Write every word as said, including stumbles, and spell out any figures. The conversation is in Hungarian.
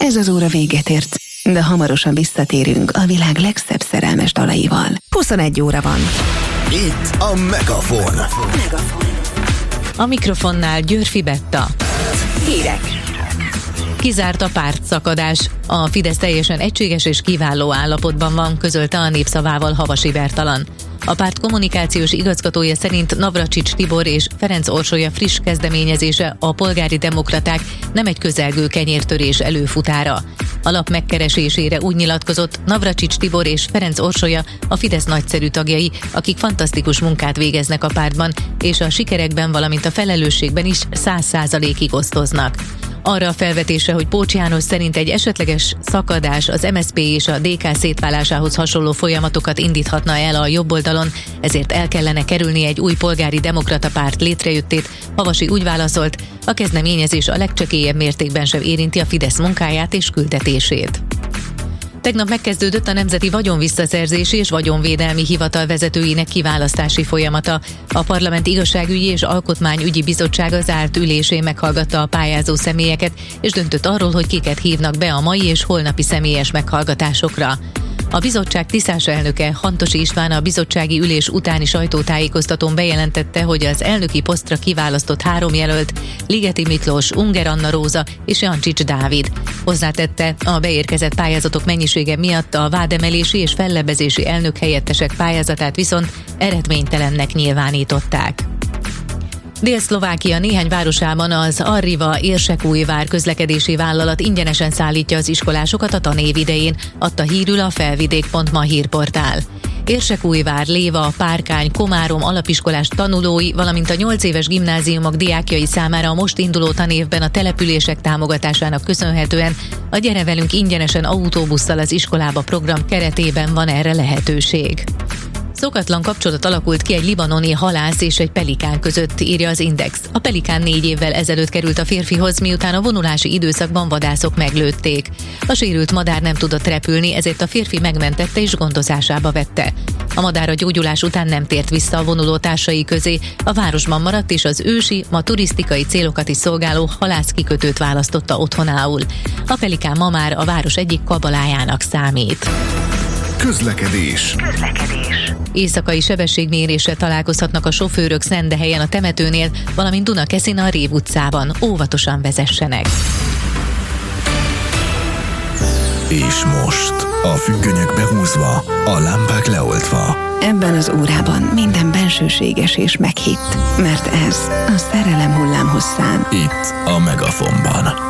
Ez az óra véget ért, de hamarosan visszatérünk a világ legszebb szerelmes dalaival. huszonegy óra van. Itt a Megafon. Megafon. A mikrofonnál Győrfi Betta. Hírek. Kizárt a pártszakadás. A Fidesz teljesen egységes és kiváló állapotban van, közölte a Népszavával Havasi Bertalan. A párt kommunikációs igazgatója szerint Navracsics Tibor és Ferenc Orsolya friss kezdeményezése, a polgári demokraták, nem egy közelgő kenyértörés előfutára. A lap megkeresésére úgy nyilatkozott, Navracsics Tibor és Ferenc Orsolya a Fidesz nagyszerű tagjai, akik fantasztikus munkát végeznek a pártban, és a sikerekben, valamint a felelősségben is száz százalékig osztoznak. Arra a felvetésre, hogy Pócs János szerint egy esetleges szakadás az em es zé pé és a dé ká szétválásához hasonló folyamatokat indíthatna el a jobboldalon, ezért el kellene kerülni egy új polgári demokrata párt létrejöttét, Havasi úgy válaszolt, a kezdeményezés a legcsekélyebb mértékben sem érinti a Fidesz munkáját és küldetését. Tegnap megkezdődött a Nemzeti Vagyonvisszaszerzési és Vagyonvédelmi Hivatal vezetőinek kiválasztási folyamata. A Parlament Igazságügyi és Alkotmányügyi Bizottsága zárt ülésén meghallgatta a pályázó személyeket, és döntött arról, hogy kiket hívnak be a mai és holnapi személyes meghallgatásokra. A bizottság tisztás elnöke, Hantosi István a bizottsági ülés utáni sajtótájékoztatón bejelentette, hogy az elnöki posztra kiválasztott három jelölt, Ligeti Miklós, Unger Anna Róza és Jancsics Dávid. Hozzátette, a beérkezett pályázatok mennyisége miatt a vádemelési és fellebbezési elnök helyettesek pályázatát viszont eredménytelennek nyilvánították. Dél-Szlovákia néhány városában az Arriva Érsekújvár közlekedési vállalat ingyenesen szállítja az iskolásokat a tanév idején, adta hírül a felvidék pont ma hírportál. Érsekújvár, Léva, Párkány, Komárom alapiskolás tanulói, valamint a nyolc éves gimnáziumok diákjai számára a most induló tanévben a települések támogatásának köszönhetően a Gyere velünk ingyenesen autóbusszal az iskolába program keretében van erre lehetőség. Szokatlan kapcsolat alakult ki egy libanoni halász és egy pelikán között, írja az Index. A pelikán négy évvel ezelőtt került a férfihoz, miután a vonulási időszakban vadászok meglőtték. A sérült madár nem tudott repülni, ezért a férfi megmentette és gondozásába vette. A madár a gyógyulás után nem tért vissza a vonuló társai közé, a városban maradt és az ősi, ma turisztikai célokat is szolgáló halászkikötőt választotta otthonául. A pelikán ma már a város egyik kabalájának számít. Közlekedés. Közlekedés. Éjszakai sebességmérésre találkozhatnak a sofőrök Szendehelyen a temetőnél, valamint Dunakeszin a Rév utcában. Óvatosan vezessenek. És most a függönyök behúzva, a lámpák leoltva. Ebben az órában minden bensőséges és meghitt, mert ez a szerelem hullámhosszán. Itt a Megafonban.